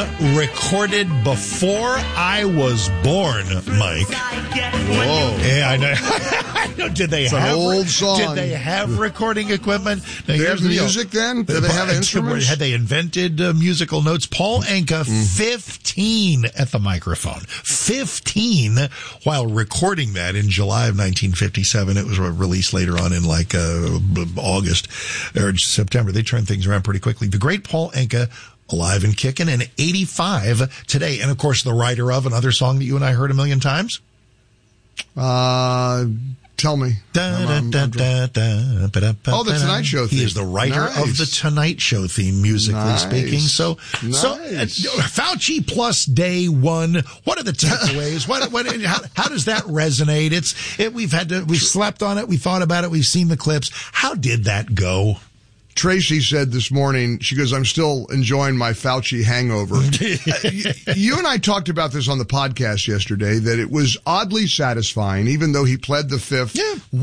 recorded before I was born, Mike. Whoa. Yeah, I know. I know. Did they It's have an old song. Did they have recording equipment? Now, They here's have the deal. music then? Did they have instruments? Had they invented musical notes? Paul Anka, 15 at the microphone. 15 while recording that in July of 1957. It was released later on in like August or September. They turned things around pretty quickly. The great Paul Anka, alive and kicking, and 85 today. And of course, the writer of another song that you and I heard a million times. Tell me. Oh, the Tonight Show theme. He is the writer of the Tonight Show theme, musically speaking. So Fauci plus day one. What are the takeaways? How does that resonate? We've slept on it. We thought about it. We've seen the clips. How did that go? Tracy said this morning, she goes, I'm still enjoying my Fauci hangover. You and I talked about this on the podcast yesterday, that it was oddly satisfying, even though he pled the fifth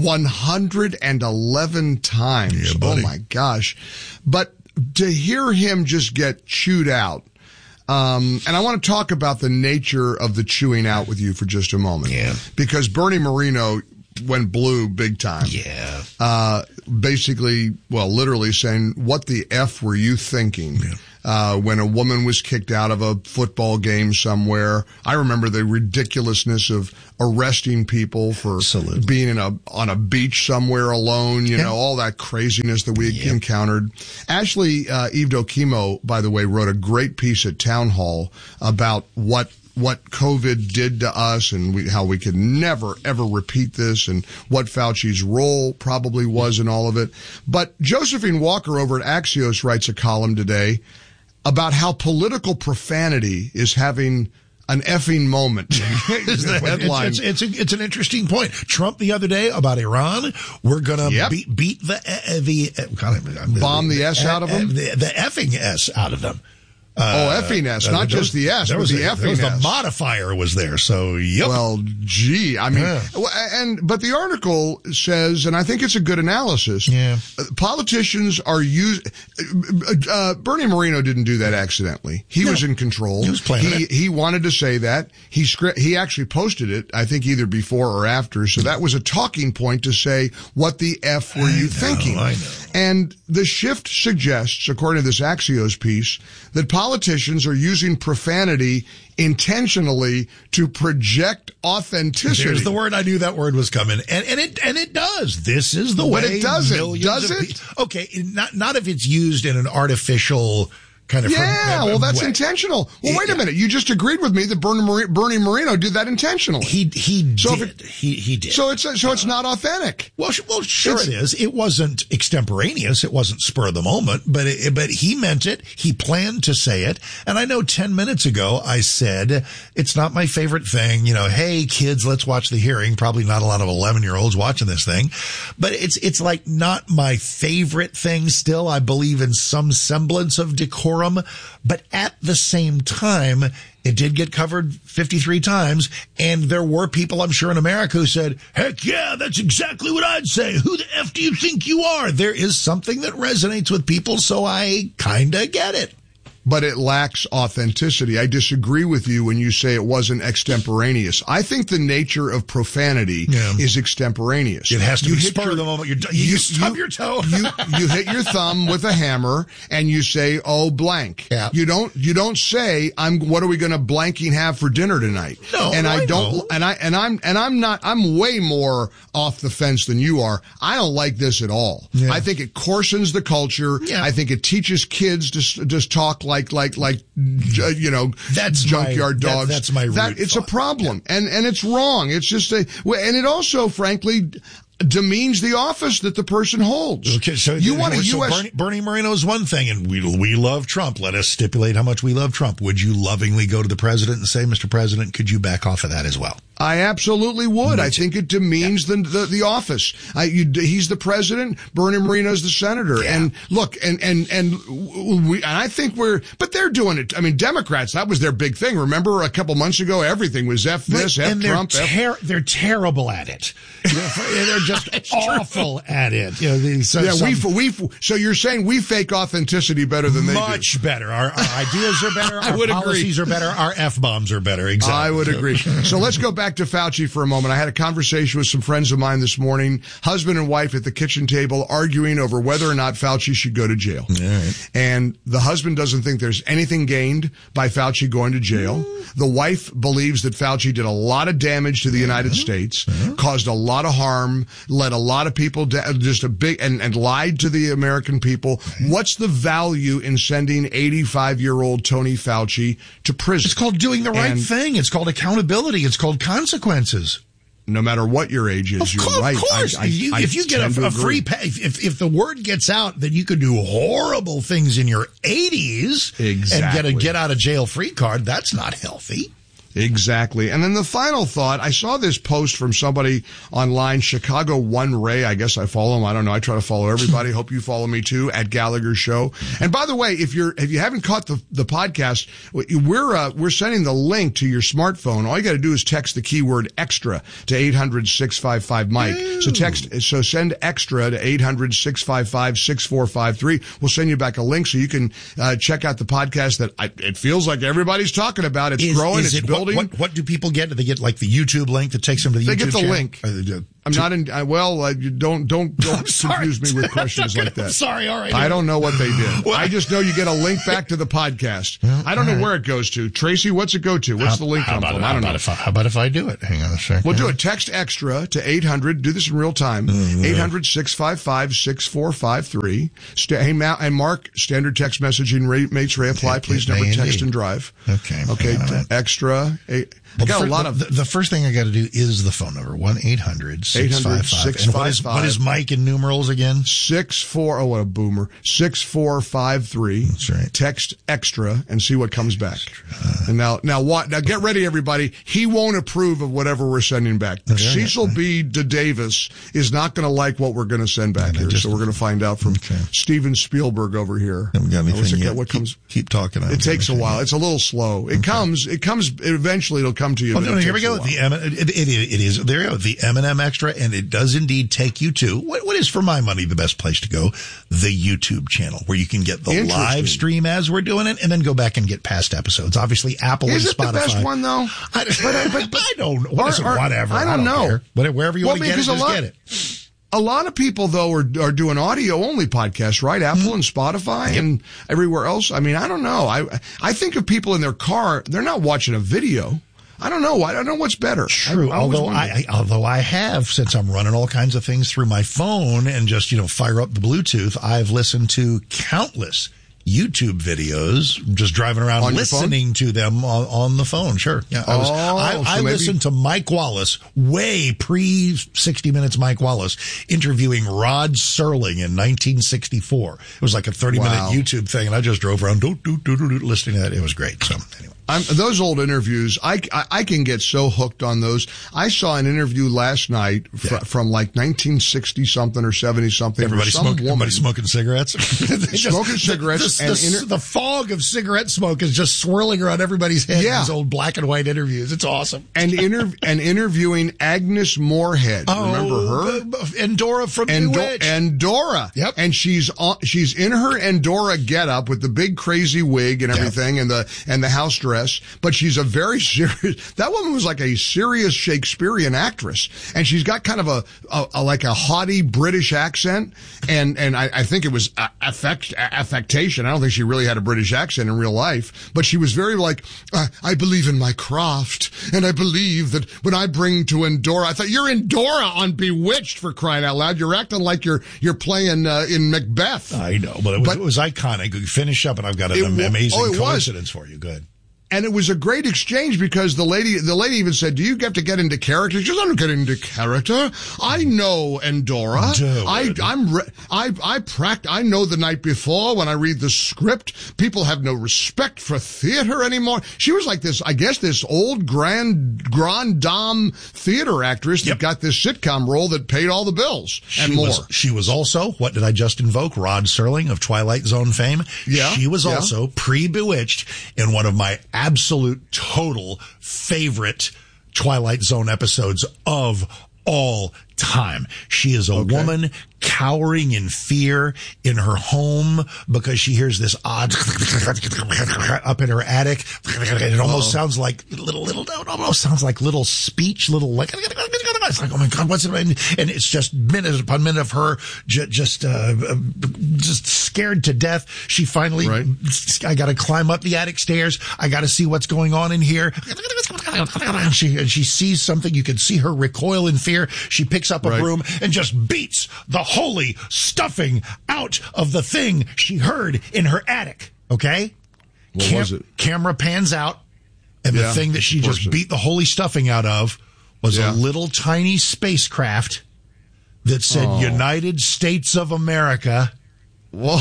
111 times. Yeah, buddy. Oh, my gosh. But to hear him just get chewed out, and I want to talk about the nature of the chewing out with you for just a moment. Yeah. Because Bernie Moreno went blue big time. Yeah. Basically, literally saying, what the F were you thinking? When a woman was kicked out of a football game somewhere. I remember the ridiculousness of arresting people for being on a beach somewhere alone, you know, all that craziness that we encountered. Ashley Eve Dokimo, by the way, wrote a great piece at Town Hall about what COVID did to us and how we could never, ever repeat this and what Fauci's role probably was in all of it. But Josephine Walker over at Axios writes a column today about how political profanity is having an effing moment. Is the headline. It's an interesting point. Trump the other day about Iran. We're gonna beat the bomb the S out of them. The effing S out of them. effing S, not just the S, but the effing S. The modifier was there, so yep. Well, gee, I mean, but the article says, and I think it's a good analysis. Yeah. Politicians are Bernie Moreno didn't do that accidentally. He was in control. He was planning it. He wanted to say that. He actually posted it, I think either before or after. So that was a talking point to say, what the F were you thinking? I know. And the shift suggests, according to this Axios piece, that politicians are using profanity intentionally to project authenticity. Here's the word. I knew that word was coming. And it does. This is the way. But it doesn't. Does it? Okay. Not if it's used in an artificial kind of that's way. intentional. Well, wait a minute. You just agreed with me that Bernie Moreno did that intentionally. He did. He did. So it's not authentic. Well, sure it is. It wasn't extemporaneous. It wasn't spur of the moment, but he meant it. He planned to say it. And I know 10 minutes ago I said, it's not my favorite thing. You know, hey kids, let's watch the hearing. Probably not a lot of 11-year-olds watching this thing, but it's like not my favorite thing still. I believe in some semblance of decorum. But at the same time, it did get covered 53 times, and there were people, I'm sure, in America who said, heck yeah, that's exactly what I'd say. Who the F do you think you are? There is something that resonates with people, so I kind of get it. But it lacks authenticity. I disagree with you when you say it wasn't extemporaneous. I think the nature of profanity is extemporaneous. It has to be spur of the moment. You stub your toe. you hit your thumb with a hammer and you say, oh, blank. Yeah. You don't say, what are we going to blanking have for dinner tonight? No, and I'm way more off the fence than you are. I don't like this at all. Yeah. I think it coarsens the culture. Yeah. I think it teaches kids to just talk like that's junkyard dogs. That's my root it's a problem, and it's wrong. It's just and it also, frankly, demeans the office that the person holds. Okay, so you want a U.S. Bernie Moreno is one thing, and we love Trump. Let us stipulate how much we love Trump. Would you lovingly go to the president and say, Mr. President, could you back off of that as well? I absolutely would. I think it demeans the office. He's the president. Bernie Moreno's the senator. Yeah. And look, and I think but they're doing it. I mean, Democrats, that was their big thing. Remember a couple months ago, everything was F this, F Trump. They're terrible at it. They're just awful at it. So you're saying we fake authenticity better than they do? Much better. Our ideas are better. Our policies are better. Our F-bombs are better. Exactly. I would agree. So let's go back to Fauci for a moment. I had a conversation with some friends of mine this morning, husband and wife at the kitchen table arguing over whether or not Fauci should go to jail. Right. And the husband doesn't think there's anything gained by Fauci going to jail. The wife believes that Fauci did a lot of damage to the United States, caused a lot of harm, led a lot of people just a big, and lied to the American people. What's the value in sending 85-year-old Tony Fauci to prison? It's called doing the right thing. It's called accountability. It's called consequences. No matter what your age is, you're right. Of course. If you get a free pass, if the word gets out that you could do horrible things in your 80s and get a get out of jail free card, that's not healthy. Exactly. And then the final thought, I saw this post from somebody online, Chicago One Ray. I guess I follow him. I don't know. I try to follow everybody. Hope you follow me too at Gallagher Show. And by the way, if you haven't caught the podcast, we're sending the link to your smartphone. All you got to do is text the keyword extra to 800-655-Mike. So send extra to 800-655-6453. We'll send you back a link so you can check out the podcast that it feels like everybody's talking about. It's growing. It's building. What do people get? Do they get like the YouTube link that takes them to the YouTube channel? They get the link. I'm not in. Don't confuse me with questions like that. I'm sorry. All right. I don't know what they did. Well, I just know you get a link back to the podcast. I don't know where it goes to. Tracy, what's it go to? What's the link come from? I don't know. How about if I do it? Hang on a second. We'll do it. Text extra to 800. Do this in real time. 800-655-6453. Hey, Matt and Mark, standard text messaging rates reapply. Please never text and drive. Okay. Extra. I got a lot of. The first thing I got to do is the phone number 1-800-655. What is Mike in numerals again? 64. Oh, what a boomer! 6453. That's right. Text extra and see what comes back. And now get ready, everybody. He won't approve of whatever we're sending back. Cecil B. DeDavis is not going to like what we're going to send back here. So we're going to find out from Steven Spielberg over here. Haven't got anything yet. What comes? Keep talking. It takes a while. It's a little slow. It comes. Eventually, it'll come to you. Here we go. It is. There you go. The M&M Extra, and it does indeed take you to what is, for my money, the best place to go, the YouTube channel, where you can get the live stream as we're doing it, and then go back and get past episodes. Obviously, Apple and Spotify. Is it the best one, though? But I don't. Whatever. I don't know. But wherever you want to get it, just get it. A lot of people, though, are doing audio-only podcasts, right? Apple and Spotify and everywhere else. I mean, I don't know. I think of people in their car, they're not watching a video. I don't know. I don't know what's better. True. Although I have, since I'm running all kinds of things through my phone and just, fire up the Bluetooth, I've listened to countless YouTube videos, just driving around listening to them on the phone. Sure. Yeah. I listened to Mike Wallace, way pre 60 Minutes Mike Wallace, interviewing Rod Serling in 1964. It was like a 30-minute YouTube thing, and I just drove around listening to that. It was great. So anyway. Those old interviews, I can get so hooked on those. I saw an interview last night from like 1960 something or 70 something. Everybody smoking cigarettes. Smoking cigarettes. The fog of cigarette smoke is just swirling around everybody's head in these old black and white interviews. It's awesome. And interviewing Agnes Moorehead. Remember her? Endora from Bewitched. Endora. Yep. And she's in her Endora getup with the big crazy wig and everything and the house dress. But she's a very serious, that woman was like a serious Shakespearean actress. And she's got kind of a haughty British accent. And I think it was affectation. I don't think she really had a British accent in real life. But she was very like, I believe in my craft. And I believe that when I bring to Endora, I thought, you're Endora on Bewitched, for crying out loud. You're acting like you're playing in Macbeth. I know, but it was iconic. Finish up and I've got an amazing coincidence for you. Good. And it was a great exchange because the lady even said, "Do you have to get into character?" She goes, "I don't get into character. I know Endora. I know the night before when I read the script. People have no respect for theater anymore." She was like this, I guess, this old grand dame theater actress that got this sitcom role that paid all the bills and more. She was also, what did I just invoke? Rod Serling of Twilight Zone fame. Yeah. She was also pre-Bewitched in one of my absolute total favorite Twilight Zone episodes of all time. She is a woman cowering in fear in her home because she hears this odd up in her attic. It almost sounds like it almost sounds like little speech, it's like, oh my God, what's it? And it's just minute upon minute of her just scared to death. She finally, I got to climb up the attic stairs. I got to see what's going on in here. And she sees something. You can see her recoil in fear. She picks up a broom and just beats the holy stuffing out of the thing she heard in her attic. Okay? What was it? Camera pans out, and the thing that she just beat the holy stuffing out of was a little tiny spacecraft that said United States of America. What?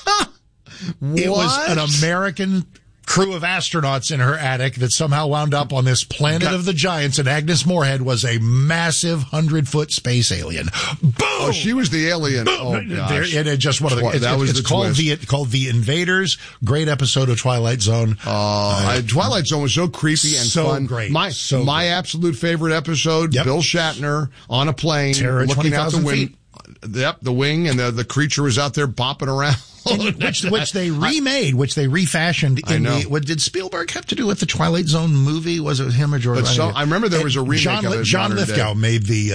It was an American crew of astronauts in her attic that somehow wound up on this planet of the giants, and Agnes Moorehead was a massive 100-foot space alien. Boom! Oh, she was the alien. Boom! Oh, gosh. And it just one of the. It's called The Invaders. Great episode of Twilight Zone. Twilight Zone was so creepy and so fun. Great. My absolute favorite episode. Bill Shatner on a plane, Terror looking out the window. Yep, the wing, and the creature was out there bopping around. Which they remade, which they refashioned. What did Spielberg have to do with the Twilight Zone movie? Was it him or George? I remember there was a remake of it. John Lithgow made the.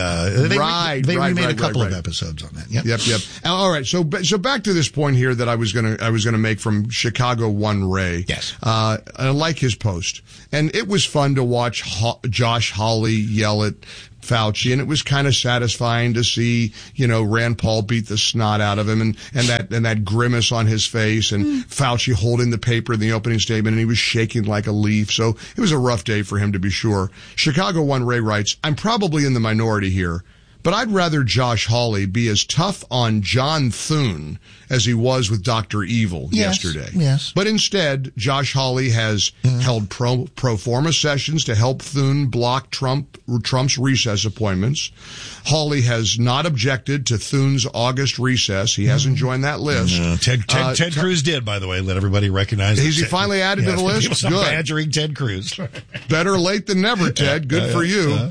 They remade a couple of right. episodes on that. Yep. All right. So back to this point here that I was gonna make from Chicago One Ray. Yes. I like his post, and it was fun to watch Josh Hawley yell at Fauci, and it was kind of satisfying to see, Rand Paul beat the snot out of him and that grimace on his face, and Fauci holding the paper in the opening statement, and he was shaking like a leaf. So it was a rough day for him, to be sure. Chicago One Ray writes, "I'm probably in the minority here, but I'd rather Josh Hawley be as tough on John Thune as he was with Dr. Evil yesterday. Yes. But instead, Josh Hawley has held pro forma sessions to help Thune block Trump's recess appointments. Hawley has not objected to Thune's August recess. He hasn't joined that list. Ted Cruz did, by the way. Let everybody recognize. Is he finally added to the list? Good. Badgering Ted Cruz. Better late than never, Ted. Good for you.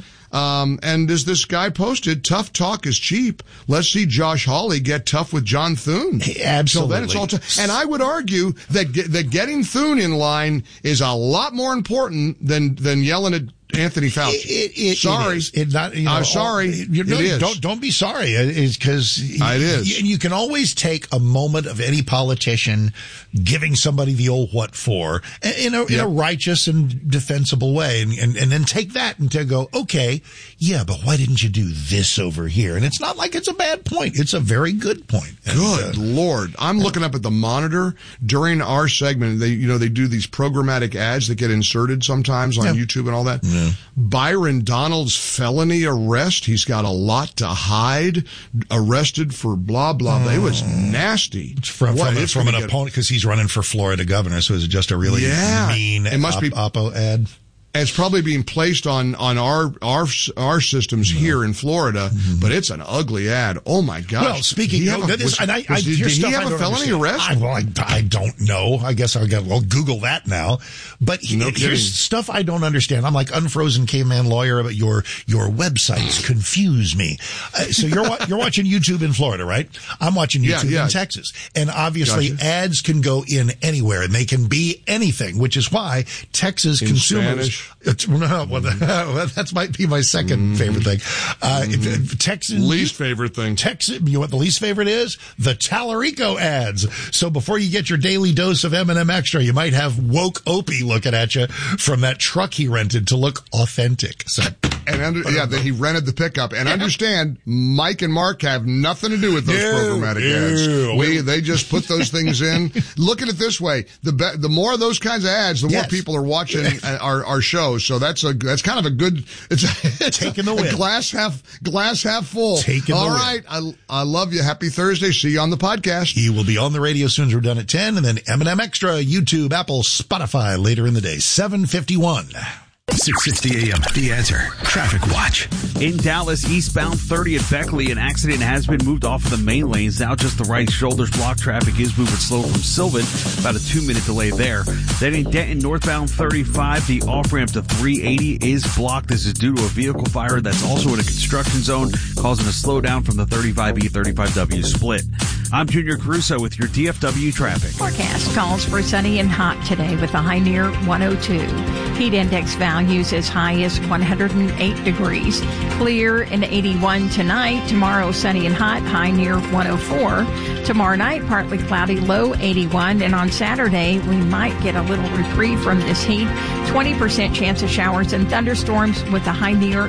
And as this guy posted, tough talk is cheap. Let's see Josh Hawley get tough with John Thune. Absolutely. So then it's all and I would argue that getting Thune in line is a lot more important than yelling at Anthony Fauci. Sorry. I'm sorry. It is. Don't be sorry. It's because it is. You can always take a moment of any politician giving somebody the old what for in a righteous and defensible way, and then take that and to go, okay, yeah, but why didn't you do this over here? And it's not like it's a bad point. It's a very good point. Good Lord. I'm looking up at the monitor during our segment. They do these programmatic ads that get inserted sometimes on YouTube and all that. Yeah. Byron Donald's felony arrest. He's got a lot to hide. Arrested for blah, blah, blah. It was nasty. It's from an opponent because he's running for Florida governor. So it's just a really mean oppo ad. It's probably being placed on our systems here in Florida, but it's an ugly ad. Oh my gosh! Well, speaking of this, did he have a felony arrest? I don't know. I guess I'll Google that now. But here's stuff I don't understand. I'm like Unfrozen Caveman Lawyer, but your websites confuse me. So you're watching YouTube in Florida, right? I'm watching YouTube in Texas, and obviously ads can go in anywhere, and they can be anything, which is why Texas consumers. That might be my second favorite thing. Least favorite thing. You know what the least favorite is? The Tallarico ads. So before you get your daily dose of M&M Extra, you might have woke Opie looking at you from that truck he rented to look authentic. So that he rented the pickup. And understand, Mike and Mark have nothing to do with those programmatic ads. They just put those things in. Look at it this way: the more of those kinds of ads, the more people are watching our shows. So that's kind of a good. It's taking the win. Glass half full. All right, I love you. Happy Thursday. See you on the podcast. He will be on the radio as soon as we're done at 10, and then M&M Extra, YouTube, Apple, Spotify later in the day. 7:51. 6:60 a.m. The Answer Traffic Watch. In Dallas, eastbound 30 at Beckley, an accident has been moved off of the main lanes. Now just the right shoulders block. Traffic is moving slow from Sylvan. About a 2-minute delay there. Then in Denton, northbound 35, the off-ramp to 380 is blocked. This is due to a vehicle fire that's also in a construction zone, causing a slowdown from the 35E, 35W split. I'm Junior Caruso with your DFW traffic. Forecast calls for sunny and hot today with a high near 102. Heat index values as high as 108 degrees. Clear and 81 tonight. Tomorrow sunny and hot, high near 104. Tomorrow night partly cloudy, low 81. And on Saturday we might get a little reprieve from this heat. 20% chance of showers and thunderstorms with a high near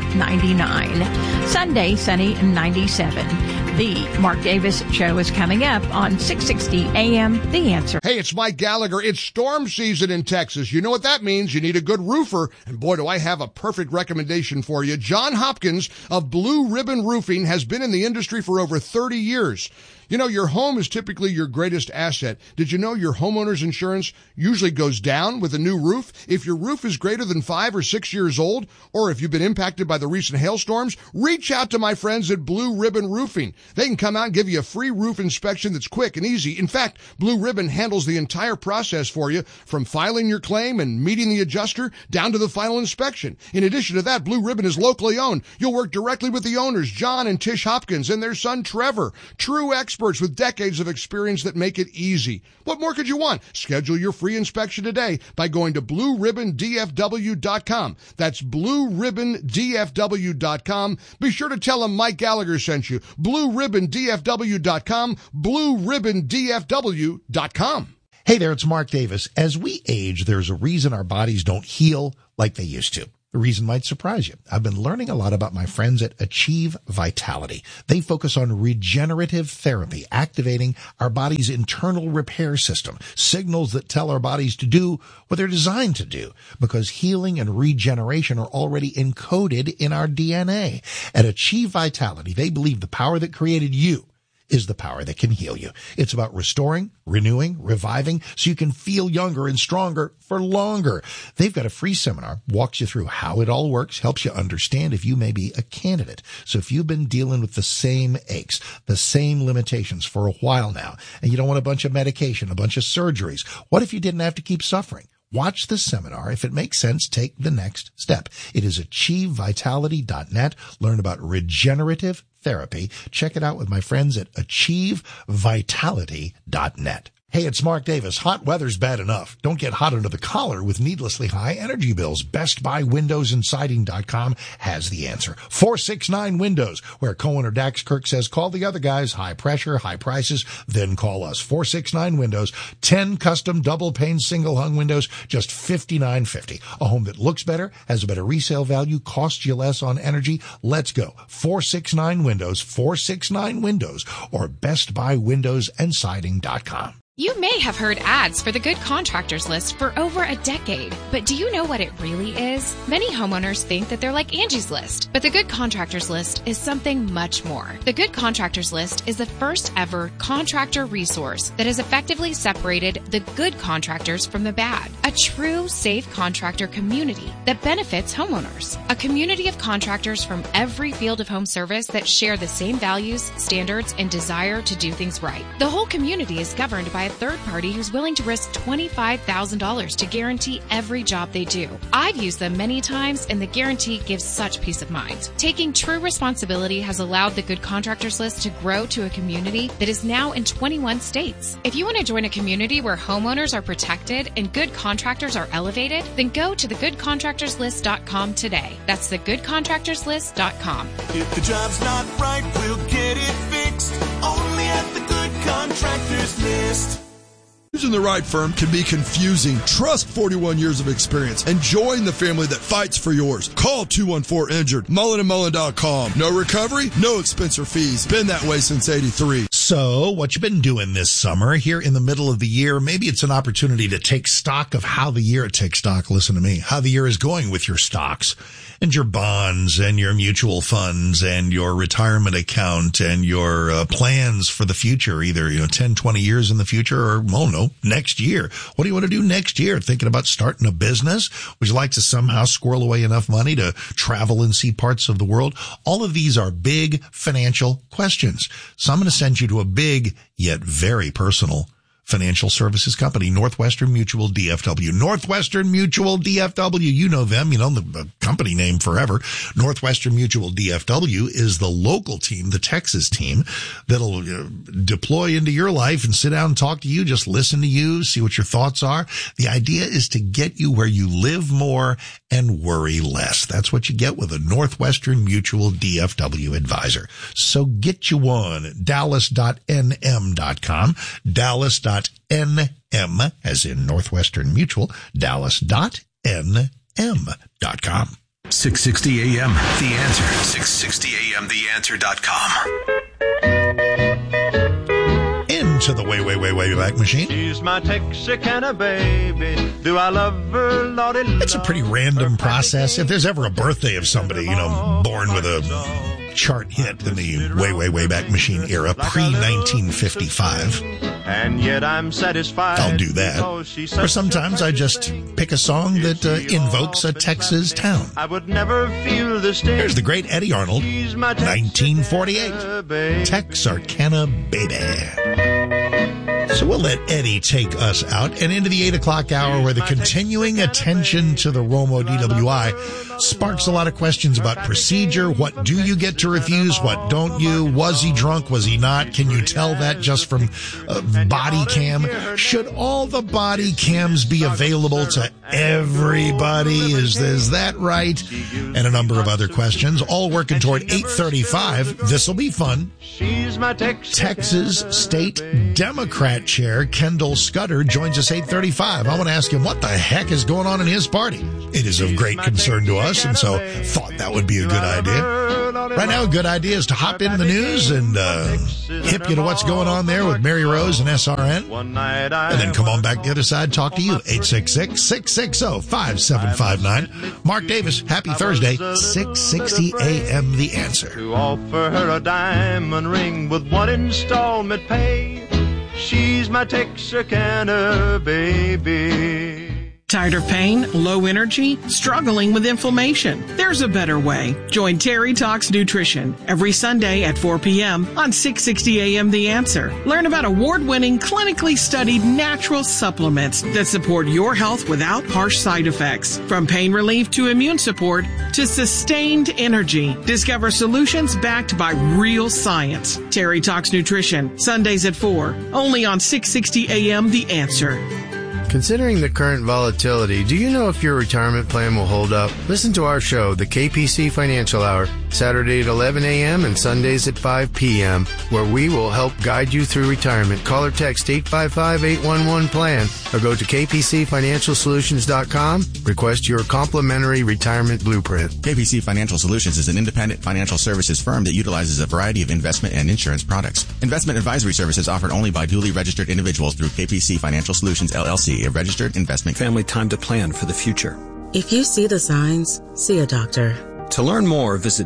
99. Sunday sunny and 97. The Mark Davis Show is coming up on 660 AM, The Answer. Hey, it's Mike Gallagher. It's storm season in Texas. You know what that means. You need a good roofer. And boy, do I have a perfect recommendation for you. John Hopkins of Blue Ribbon Roofing has been in the industry for over 30 years. You know, your home is typically your greatest asset. Did you know your homeowner's insurance usually goes down with a new roof? If your roof is greater than 5 or 6 years old, or if you've been impacted by the recent hailstorms, reach out to my friends at Blue Ribbon Roofing. They can come out and give you a free roof inspection that's quick and easy. In fact, Blue Ribbon handles the entire process for you, from filing your claim and meeting the adjuster down to the final inspection. In addition to that, Blue Ribbon is locally owned. You'll work directly with the owners, John and Tish Hopkins, and their son, Trevor. True experts with decades of experience that make it easy. What more could you want? Schedule your free inspection today by going to BlueRibbonDFW.com. That's BlueRibbonDFW.com. Be sure to tell them Mike Gallagher sent you. BlueRibbonDFW.com. BlueRibbonDFW.com. Hey there, it's Mark Davis. As we age, there's a reason our bodies don't heal like they used to. The reason might surprise you. I've been learning a lot about my friends at Achieve Vitality. They focus on regenerative therapy, activating our body's internal repair system, signals that tell our bodies to do what they're designed to do, because healing and regeneration are already encoded in our DNA. At Achieve Vitality, they believe the power that created you is the power that can heal you. It's about restoring, renewing, reviving, so you can feel younger and stronger for longer. They've got a free seminar, walks you through how it all works, helps you understand if you may be a candidate. So if you've been dealing with the same aches, the same limitations for a while now, and you don't want a bunch of medication, a bunch of surgeries, what if you didn't have to keep suffering? Watch the seminar. If it makes sense, take the next step. It is achievevitality.net. Learn about regenerative therapy. Check it out with my friends at achievevitality.net. Hey, it's Mark Davis. Hot weather's bad enough. Don't get hot under the collar with needlessly high energy bills. BestBuyWindowsAndSiding.com has the answer. 469 Windows, where co-owner Dax Kirk says, call the other guys. High pressure, high prices, then call us. 469 Windows, 10 custom double-pane single-hung windows, just $59.50. A home that looks better, has a better resale value, costs you less on energy. Let's go. 469 Windows, 469 Windows, or BestBuyWindowsAndSiding.com. You may have heard ads for the Good Contractors List for over a decade, but do you know what it really is? Many homeowners think that they're like Angie's List, but the Good Contractors List is something much more. The Good Contractors List is the first ever contractor resource that has effectively separated the good contractors from the bad. A true safe contractor community that benefits homeowners. A community of contractors from every field of home service that share the same values, standards, and desire to do things right. The whole community is governed by a third party who's willing to risk $25,000 to guarantee every job they do. I've used them many times, and the guarantee gives such peace of mind. Taking true responsibility has allowed the Good Contractors List to grow to a community that is now in 21 states. If you want to join a community where homeowners are protected and good contractors are elevated, then go to thegoodcontractorslist.com today. That's thegoodcontractorslist.com. If the job's not right, we'll get it fixed. Only at the Good Contractors List. Choosing the right firm can be confusing. Trust 41 years of experience and join the family that fights for yours. Call 214-INJURED, mullenandmullen.com. No recovery, no expense or fees. Been that way since 83. So, what you been doing this summer here in the middle of the year? Maybe it's an opportunity to take stock of how the year, listen to me, how the year is going with your stocks and your bonds and your mutual funds and your retirement account and your plans for the future, either, 10, 20 years in the future or, next year. What do you want to do next year? Thinking about starting a business? Would you like to somehow squirrel away enough money to travel and see parts of the world? All of these are big financial questions. So I'm going to send you to a big yet very personal financial services company, Northwestern Mutual DFW. Northwestern Mutual DFW, you know them, the company name forever. Northwestern Mutual DFW is the local team, the Texas team, that'll deploy into your life and sit down and talk to you, just listen to you, see what your thoughts are. The idea is to get you where you live more and worry less. That's what you get with a Northwestern Mutual DFW advisor. So get you one, dallas.nm.com, dallas.nm, as in Northwestern Mutual, dallas.nm.com. 660 AM, The Answer. 660 AM, TheAnswer.com. Into the way back machine. She's my Texarkana baby. Do I love her, Lordy? It's a pretty random process. If there's ever a birthday of somebody, born with a chart hit in the way back machine era, pre-1955. And yet I'm satisfied. I'll do that. Or sometimes I just pick a song that invokes a Texas town. I would never feel the sting. Here's the great Eddie Arnold, 1948, Texarkana Baby. So we'll let Eddie take us out and into the 8 o'clock hour, where the continuing attention to the Romo DWI sparks a lot of questions about procedure. What do you get to refuse? What don't you? Was he drunk? Was he not? Can you tell that just from body cam? Should all the body cams be available to everybody? Is that right? And a number of other questions, all working toward 8:35. This'll be fun. Texas State Democrat Chair Kendall Scudder joins us 8:35. I want to ask him what the heck is going on in his party. It is of great concern to us, and so thought that would be a good idea. Right now, a good idea is to hop into the news and hip you to what's going on there with Mary Rose and SRN. And then come on back the other side, talk to you. 866-660-5759. Mark Davis, happy Thursday, 660 AM The Answer. To offer her a diamond ring with one installment pay. She's my Texarkana baby. Tired of pain, low energy, struggling with inflammation? There's a better way. Join Terry Talks Nutrition every Sunday at 4 p.m. on 660 AM The Answer. Learn about award-winning, clinically studied natural supplements that support your health without harsh side effects. From pain relief to immune support to sustained energy. Discover solutions backed by real science. Terry Talks Nutrition, Sundays at 4, only on 660 AM The Answer. Considering the current volatility, do you know if your retirement plan will hold up? Listen to our show, the KPC Financial Hour, Saturday at 11 a.m. and Sundays at 5 p.m., where we will help guide you through retirement. Call or text 855-811-PLAN or go to kpcfinancialsolutions.com. Request your complimentary retirement blueprint. KPC Financial Solutions is an independent financial services firm that utilizes a variety of investment and insurance products. Investment advisory services offered only by duly registered individuals through KPC Financial Solutions, LLC, a registered investment family. Time to plan for the future. If you see the signs, see a doctor. To learn more, visit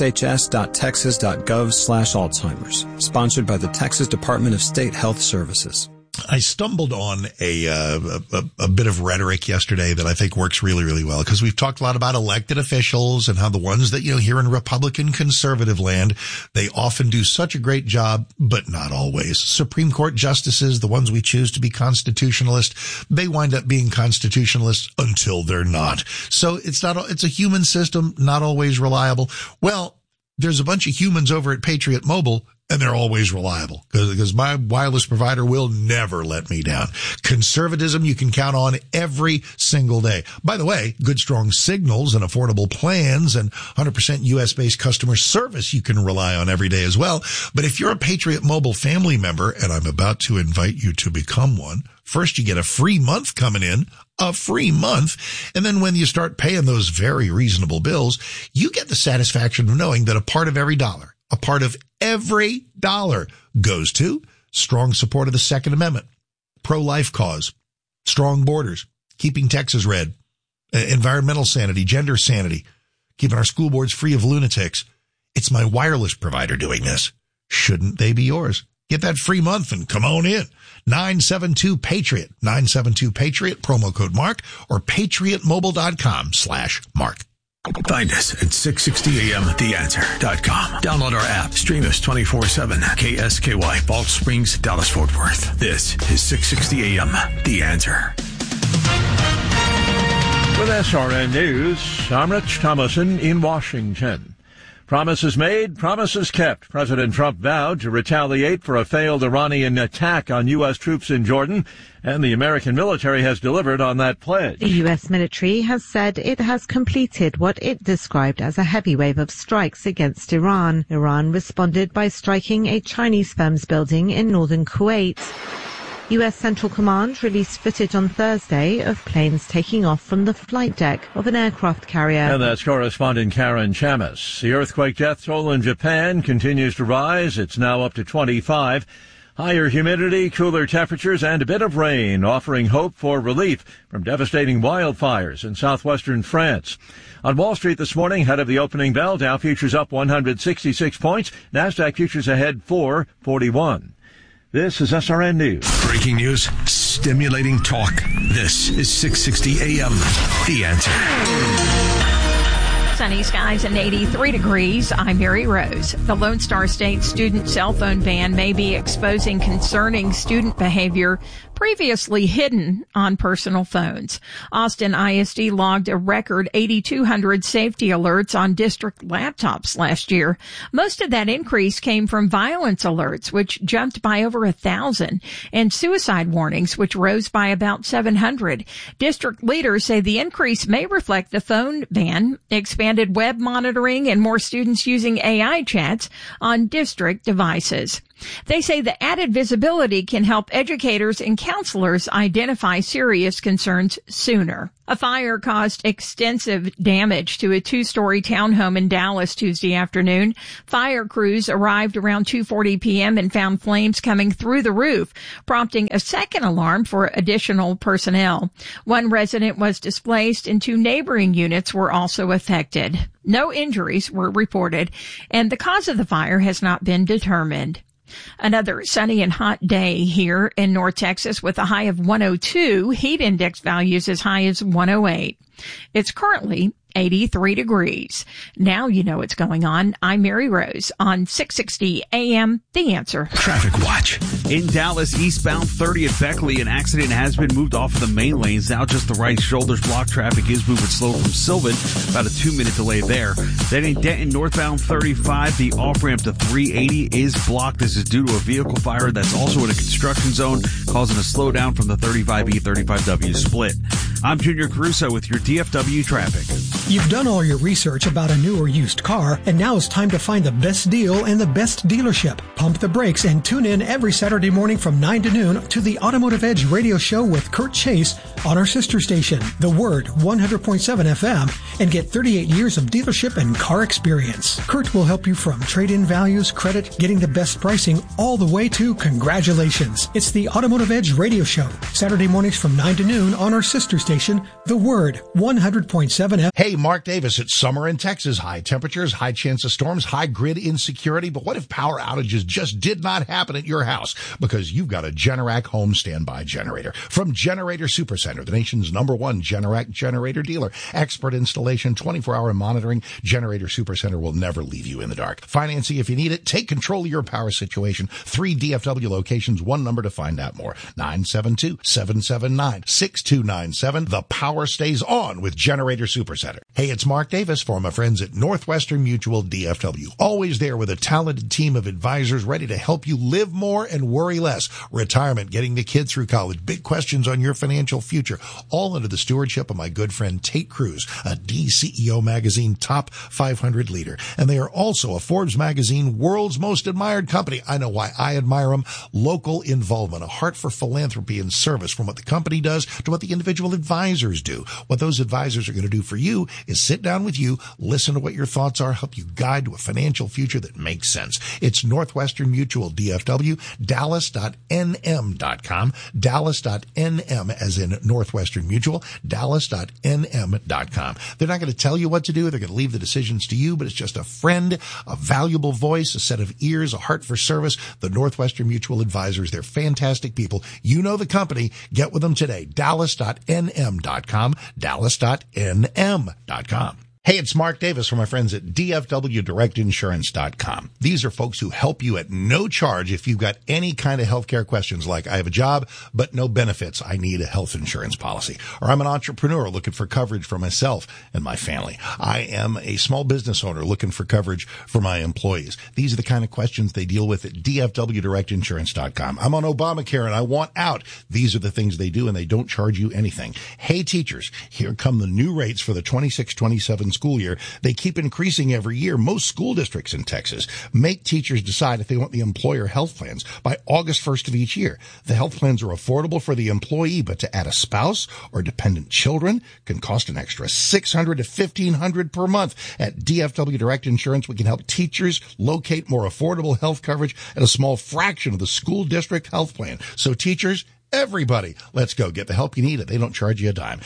dshs.texas.gov/Alzheimer's. Sponsored by the Texas Department of State Health Services. I stumbled on a bit of rhetoric yesterday that I think works really, really well, because we've talked a lot about elected officials and how the ones that, here in Republican conservative land, they often do such a great job, but not always. Supreme Court justices, the ones we choose to be constitutionalist, they wind up being constitutionalists until they're not. So it's a human system, not always reliable. Well, there's a bunch of humans over at Patriot Mobile And they're always reliable because my wireless provider will never let me down. Conservatism you can count on every single day. By the way, good strong signals and affordable plans and 100% US-based customer service you can rely on every day as well. But if you're a Patriot Mobile family member, and I'm about to invite you to become one, first you get a free month coming in, a free month. And then when you start paying those very reasonable bills, you get the satisfaction of knowing that a part of every dollar, a part of every dollar goes to strong support of the Second Amendment, pro-life cause, strong borders, keeping Texas red, environmental sanity, gender sanity, keeping our school boards free of lunatics. It's my wireless provider doing this. Shouldn't they be yours? Get that free month and come on in. 972-PATRIOT, 972-PATRIOT, promo code Mark, or patriotmobile.com/Mark. Find us at 660amtheanswer.com. Download our app. Stream us 24/7. KSKY, Balch Springs, Dallas, Fort Worth. This is 660 AM, The Answer. With SRN News, I'm Rich Thomason in Washington. Promises made, promises kept. President Trump vowed to retaliate for a failed Iranian attack on U.S. troops in Jordan, and the American military has delivered on that pledge. The U.S. military has said it has completed what it described as a heavy wave of strikes against Iran. Iran responded by striking a Chinese firm's building in northern Kuwait. U.S. Central Command released footage on Thursday of planes taking off from the flight deck of an aircraft carrier. And that's correspondent Karen Chamis. The earthquake death toll in Japan continues to rise. It's now up to 25. Higher humidity, cooler temperatures, and a bit of rain, offering hope for relief from devastating wildfires in southwestern France. On Wall Street this morning, ahead of the opening bell, Dow futures up 166 points. NASDAQ futures ahead 441. This is SRN News. Breaking news, stimulating talk. This is 660 AM, The Answer. Sunny skies and 83 degrees. I'm Mary Rose. The Lone Star State student cell phone ban may be exposing concerning student behavior previously hidden on personal phones. Austin ISD logged a record 8,200 safety alerts on district laptops last year. Most of that increase came from violence alerts, which jumped by over 1,000, and suicide warnings, which rose by about 700. District leaders say the increase may reflect the phone ban, expanded web monitoring, and more students using AI chats on district devices. They say the added visibility can help educators and counselors identify serious concerns sooner. A fire caused extensive damage to a 2-story townhome in Dallas Tuesday afternoon. Fire crews arrived around 2:40 p.m. and found flames coming through the roof, prompting a second alarm for additional personnel. One resident was displaced and 2 neighboring units were also affected. No injuries were reported, and the cause of the fire has not been determined. Another sunny and hot day here in North Texas with a high of 102, heat index values as high as 108. It's currently 83 degrees. Now you know what's going on. I'm Mary Rose on 660 AM, The Answer. Traffic Watch. In Dallas, eastbound 30 at Beckley, an accident has been moved off of the main lanes. Now just the right shoulders block. Traffic is moving slow from Sylvan. About a 2-minute delay there. Then in Denton, northbound 35, the off-ramp to 380 is blocked. This is due to a vehicle fire that's also in a construction zone, causing a slowdown from the 35E, 35W split. I'm Junior Caruso with your DFW traffic. You've done all your research about a new or used car, and now it's time to find the best deal and the best dealership. Pump the brakes and tune in every Saturday morning from 9 to noon to the Automotive Edge radio show with Kurt Chase on our sister station, The Word 100.7 FM, and get 38 years of dealership and car experience. Kurt will help you from trade-in values, credit, getting the best pricing, all the way to congratulations. It's the Automotive Edge radio show, Saturday mornings from 9 to noon on our sister station, The Word 100.7 FM. Hey, Mark Davis. It's summer in Texas. High temperatures, high chance of storms, high grid insecurity. But what if power outages just did not happen at your house? Because you've got a Generac home standby generator. From Generator Supercenter, the nation's #1 Generac generator dealer. Expert installation, 24-hour monitoring. Generator Supercenter will never leave you in the dark. Financing if you need it. Take control of your power situation. 3 DFW locations, 1 number to find out more. 972-779-6297. and the power stays on with Generator Supercenter. Hey, it's Mark Davis for my friends at Northwestern Mutual DFW. Always there with a talented team of advisors ready to help you live more and worry less. Retirement, getting the kids through college, big questions on your financial future, all under the stewardship of my good friend Tate Cruz, a DCEO magazine top 500 leader. And they are also a Forbes magazine world's most admired company. I know why I admire them. Local involvement, a heart for philanthropy and service, from what the company does to what the individual advisors do. What those advisors are going to do for you is sit down with you, listen to what your thoughts are, help you guide to a financial future that makes sense. It's Northwestern Mutual DFW, dallas.nm.com, dallas.nm as in Northwestern Mutual, dallas.nm.com. They're not going to tell you what to do. They're going to leave the decisions to you, but it's just a friend, a valuable voice, a set of ears, a heart for service. The Northwestern Mutual advisors, they're fantastic people. You know the company. Get with them today. dallas.nm.com, dallas.nm.com. Hey, it's Mark Davis from my friends at DFWDirectInsurance.com. These are folks who help you at no charge if you've got any kind of healthcare questions like, I have a job, but no benefits. I need a health insurance policy. Or I'm an entrepreneur looking for coverage for myself and my family. I am a small business owner looking for coverage for my employees. These are the kind of questions they deal with at DFWDirectInsurance.com. I'm on Obamacare and I want out. These are the things they do, and they don't charge you anything. Hey, teachers, here come the new rates for the 26-27 school year. They keep increasing every year. Most school districts in Texas make teachers decide if they want the employer health plans by August 1st of each year. The health plans are affordable for the employee, but to add a spouse or dependent children can cost an extra $600 to $1,500 per month. At DFW Direct Insurance, we can help teachers locate more affordable health coverage at a small fraction of the school district health plan. So teachers, everybody, let's go get the help you need. They don't charge you a dime.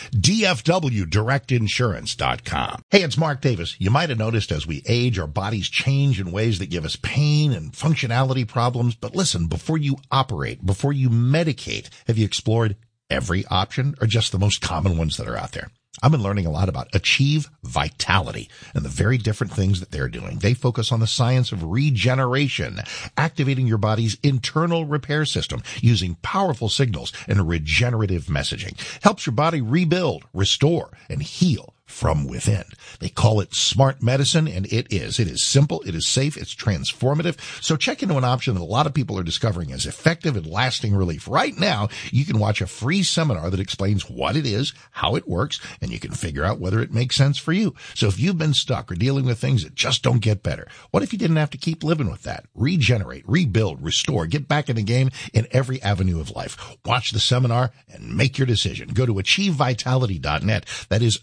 DFWDirectInsurance.com. Hey, it's Mark Davis. You might have noticed as we age, our bodies change in ways that give us pain and functionality problems. But listen, before you operate, before you medicate, have you explored every option or just the most common ones that are out there? I've been learning a lot about Achieve Vitality and the very different things that they're doing. They focus on the science of regeneration, activating your body's internal repair system using powerful signals and regenerative messaging. Helps your body rebuild, restore, and heal from within. They call it smart medicine, and it is. It is simple, it is safe, it's transformative. So check into an option that a lot of people are discovering as effective and lasting relief. Right now, you can watch a free seminar that explains what it is, how it works, and you can figure out whether it makes sense for you. So if you've been stuck or dealing with things that just don't get better, what if you didn't have to keep living with that? Regenerate, rebuild, restore, get back in the game in every avenue of life. Watch the seminar and make your decision. Go to achievevitality.net. That is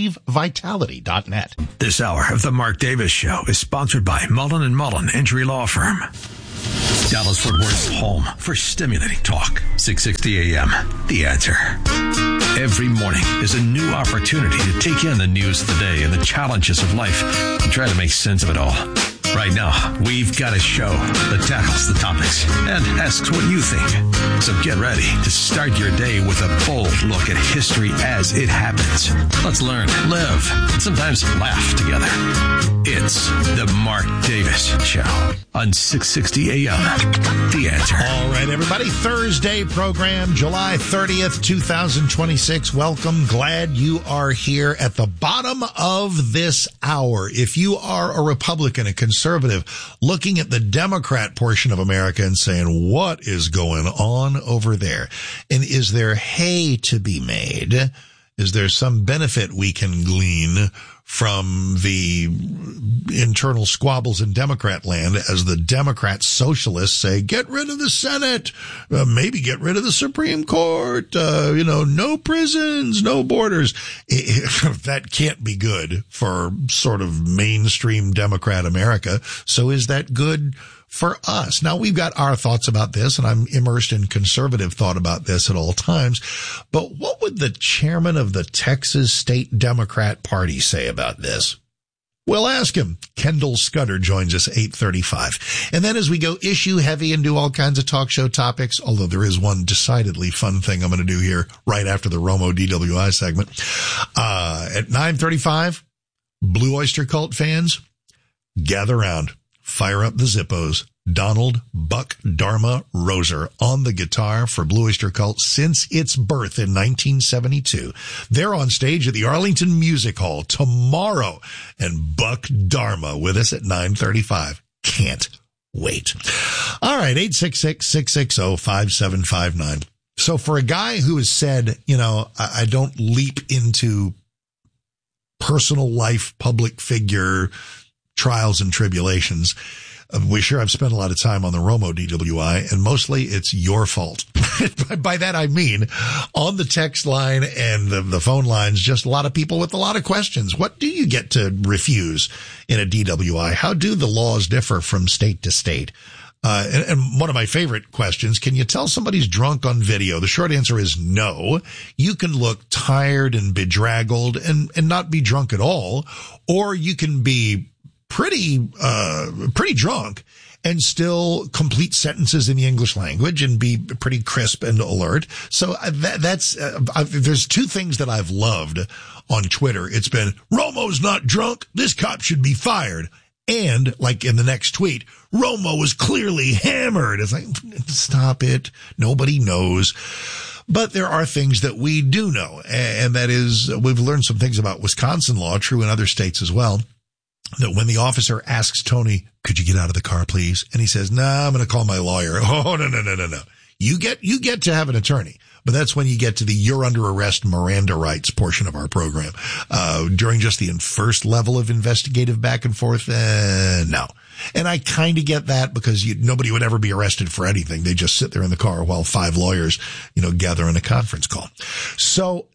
achievevitality.net. This hour of the Mark Davis Show is sponsored by Mullen & Mullen Injury Law Firm. Dallas-Fort Worth's home for stimulating talk. 660 AM. The Answer. Every morning is a new opportunity to take in the news of the day and the challenges of life and try to make sense of it all. Right now, we've got a show that tackles the topics and asks what you think. So get ready to start your day with a bold look at history as it happens. Let's learn, live, and sometimes laugh together. It's the Mark Davis Show on 660 AM. The Answer. All right, everybody. Thursday program, July 30th, 2026. Welcome. Glad you are here at the bottom of this hour. If you are a Republican, a conservative, looking at the Democrat portion of America and saying, what is going on over there? And is there hay to be made? Is there some benefit we can glean from the internal squabbles in Democrat land as the Democrat socialists say, get rid of the Senate, maybe get rid of the Supreme Court, no prisons, no borders. That can't be good for sort of mainstream Democrat America. So is that good for us? Now, we've got our thoughts about this, and I'm immersed in conservative thought about this at all times. But what would the chairman of the Texas State Democrat Party say about this? We'll ask him. Kendall Scudder joins us 8:35. And then as we go issue heavy and do all kinds of talk show topics, although there is one decidedly fun thing I'm going to do here right after the Romo DWI segment. At 9:35, Blue Oyster Cult fans, gather around. fire up the Zippos. Donald Buck Dharma Roser on the guitar for Blue Oyster Cult since its birth in 1972. They're on stage at the Arlington Music Hall tomorrow, and Buck Dharma with us at 9:35. Can't wait. All right, 866-660-5759. So for a guy who has said, I don't leap into personal life, public figure trials and tribulations, we sure have spent a lot of time on the Romo DWI, and mostly it's your fault. By that I mean, on the text line and the phone lines, just a lot of people with a lot of questions. What do you get to refuse in a DWI? How do the laws differ from state to state? And one of my favorite questions, can you tell somebody's drunk on video? The short answer is no. You can look tired and bedraggled and not be drunk at all, or you can be pretty drunk and still complete sentences in the English language and be pretty crisp and alert. So there's two things that I've loved on Twitter. It's been, Romo's not drunk. This cop should be fired. And like in the next tweet, Romo was clearly hammered. It's like, stop it. Nobody knows. But there are things that we do know. And that is, we've learned some things about Wisconsin law, true in other states as well. That when the officer asks Tony, could you get out of the car, please? And he says, nah, I'm going to call my lawyer. Oh, no. You get to have an attorney, but that's when you get to the you're under arrest Miranda rights portion of our program. During just the first level of investigative back and forth, no. And I kind of get that because nobody would ever be arrested for anything. They just sit there in the car while 5 lawyers, gather in a conference call. So,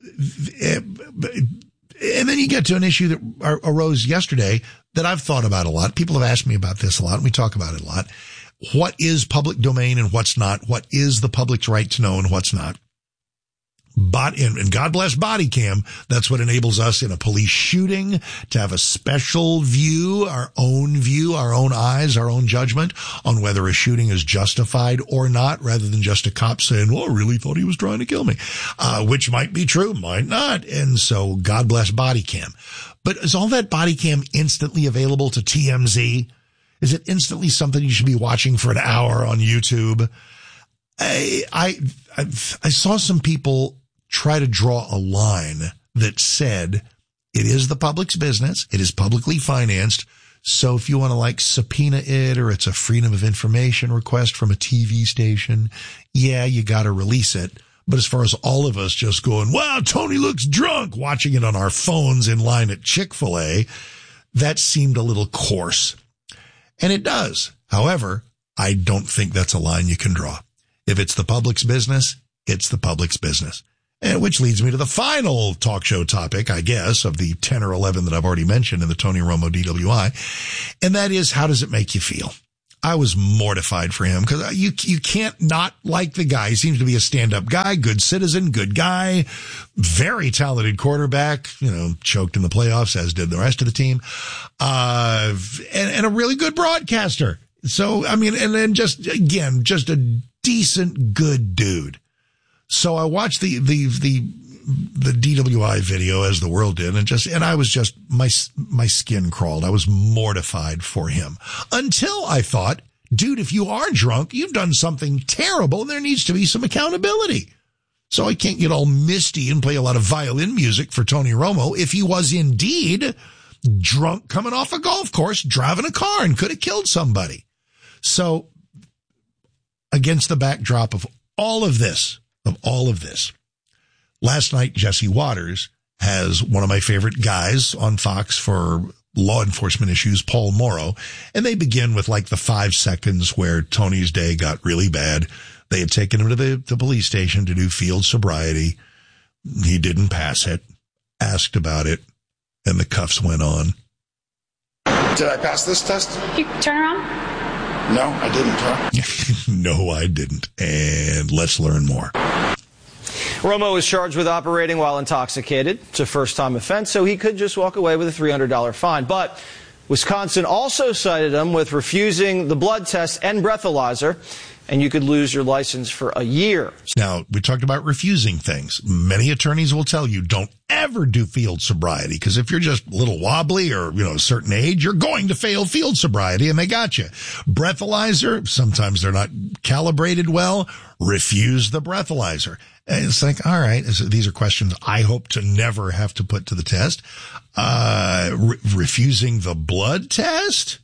and then you get to an issue that arose yesterday that I've thought about a lot. People have asked me about this a lot, and we talk about it a lot. What is public domain and what's not? What is the public's right to know and what's not? And God bless body cam. That's what enables us in a police shooting to have a special view, our own eyes, our own judgment on whether a shooting is justified or not, rather than just a cop saying, well, I really thought he was trying to kill me, which might be true, might not. And so God bless body cam. But is all that body cam instantly available to TMZ? Is it instantly something you should be watching for an hour on YouTube? I saw some people try to draw a line that said it is the public's business. It is publicly financed. So if you want to subpoena it, or it's a freedom of information request from a TV station, yeah, you got to release it. But as far as all of us just going, wow, Tony looks drunk, watching it on our phones in line at Chick-fil-A, that seemed a little coarse. And it does. However, I don't think that's a line you can draw. If it's the public's business, it's the public's business. And which leads me to the final talk show topic, I guess, of the 10 or 11 that I've already mentioned in the Tony Romo DWI. And that is, how does it make you feel? I was mortified for him because you can't not like the guy. He seems to be a stand-up guy, good citizen, good guy, very talented quarterback, choked in the playoffs, as did the rest of the team, and a really good broadcaster. So, and then just a decent, good dude. So I watched the DWI video, as the world did, and I was just, my skin crawled. I was mortified for him until I thought, dude, if you are drunk, you've done something terrible and there needs to be some accountability. So I can't get all misty and play a lot of violin music for Tony Romo if he was indeed drunk coming off a golf course, driving a car and could have killed somebody. So against the backdrop of all of this, last night, Jesse Waters has one of my favorite guys on Fox for law enforcement issues, Paul Morrow, and they begin with the 5 seconds where Tony's day got really bad. They had taken him to the police station to do field sobriety. He didn't pass it, asked about it, and the cuffs went on. Did I pass this test? You turn around? No, I didn't, huh? No, I didn't. And let's learn more. Romo is charged with operating while intoxicated. It's a first-time offense, so he could just walk away with a $300 fine. But Wisconsin also cited him with refusing the blood test and breathalyzer. and you could lose your license for a year. Now, we talked about refusing things. Many attorneys will tell you don't ever do field sobriety, because if you're just a little wobbly or, a certain age, you're going to fail field sobriety, and they got you. Breathalyzer, sometimes they're not calibrated well. Refuse the breathalyzer. And it's like, all right, these are questions I hope to never have to put to the test. Refusing the blood test?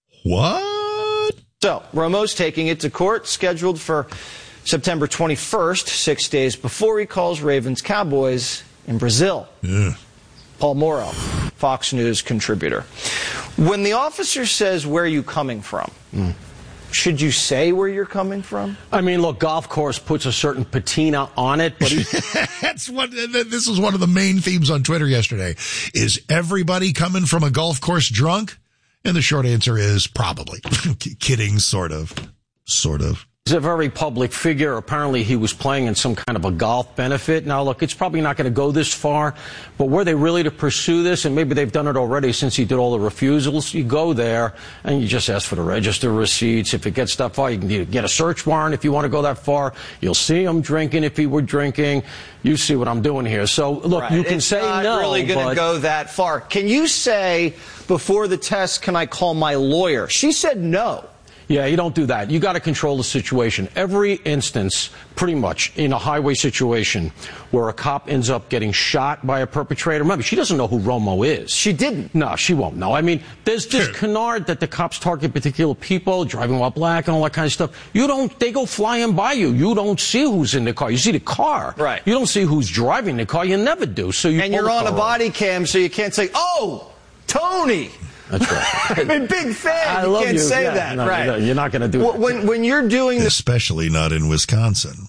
What? So, Romo's taking it to court, scheduled for September 21st, 6 days before he calls Ravens-Cowboys in Brazil. Yeah. Paul Morrow, Fox News contributor. When the officer says, "Where are you coming from?" Should you say where you're coming from? I mean, look, golf course puts a certain patina on it, but this was one of the main themes on Twitter yesterday. Is everybody coming from a golf course drunk? And the short answer is probably. Kidding, sort of. He's a very public figure. Apparently, he was playing in some kind of a golf benefit. Now, look, it's probably not going to go this far, but were they really to pursue this, and maybe they've done it already since he did all the refusals, you go there and you just ask for the register receipts. If it gets that far, you can get a search warrant if you want to go that far. You'll see him drinking if he were drinking. You see what I'm doing here. So, look, right. You can it's say not no, really going to go that far. Can you say, before the test, can I call my lawyer? She said no. Yeah, you don't do that. You got to control the situation. Every instance, pretty much, in a highway situation where a cop ends up getting shot by a perpetrator. Remember, she doesn't know who Romo is. She didn't. No, she won't know. I mean, there's this canard that the cops target particular people, driving while black and all that kind of stuff. They go flying by you. You don't see who's in the car. You see the car. Right. You don't see who's driving the car. You never do. So and you're on a body cam, so you can't say, "Oh, Tony." That's right. I'm a big fan. I love can't you. say Yeah, that, no, right? You're not going to do it. When you're doing this, especially not in Wisconsin.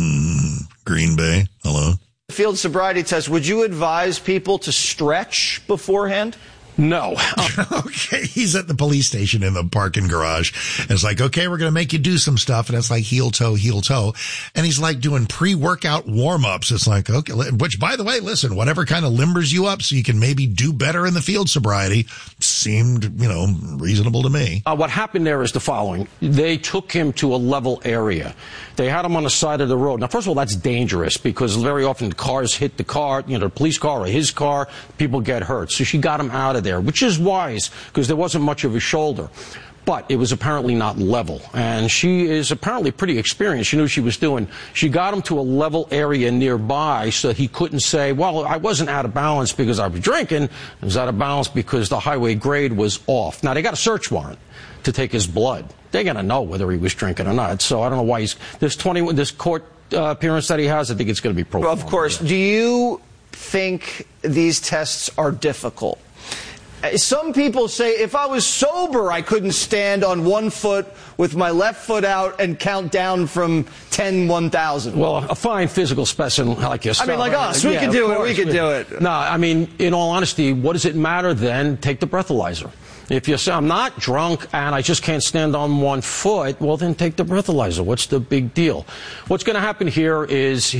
Green Bay. Hello. Field sobriety test, would you advise people to stretch beforehand? No. Okay, he's at the police station in the parking garage. And it's like, okay, we're going to make you do some stuff. And it's like heel toe. And he's like doing pre-workout warm-ups. It's like, okay, which, by the way, listen, whatever kind of limbers you up so you can maybe do better in the field sobriety seemed, reasonable to me. What happened there is the following. They took him to a level area. They had him on the side of the road. Now, first of all, that's dangerous because very often cars hit the car, the police car or his car, people get hurt. So she got him out of there, which is wise because there wasn't much of a shoulder. But it was apparently not level. And she is apparently pretty experienced. She knew what she was doing. She got him to a level area nearby so he couldn't say, well, I wasn't out of balance because I was drinking. I was out of balance because the highway grade was off. Now, they got a search warrant to take his blood. They're going to know whether he was drinking or not. So I don't know why this court appearance that he has, I think it's going to be pro. Of course. Do you think these tests are difficult? Some people say if I was sober, I couldn't stand on one foot with my left foot out and count down from 1,000. Well, a fine physical specimen like yourself. I mean, like us. We could do it. We could do it. No, I mean, in all honesty, what does it matter then? Take the breathalyzer. If you say, I'm not drunk and I just can't stand on one foot, well, then take the breathalyzer. What's the big deal? What's going to happen here is